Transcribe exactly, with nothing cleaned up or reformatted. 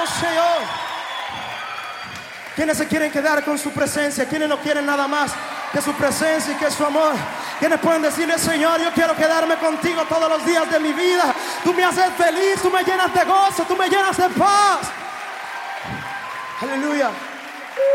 adoramos, Señor. ¿Quiénes se quieren quedar con su presencia? ¿Quiénes no quieren nada más que su presencia y que su amor? ¿Quiénes pueden decirle: Señor, yo quiero quedarme contigo todos los días de mi vida? Tú me haces feliz, tú me llenas de gozo, tú me llenas de paz. Aleluya.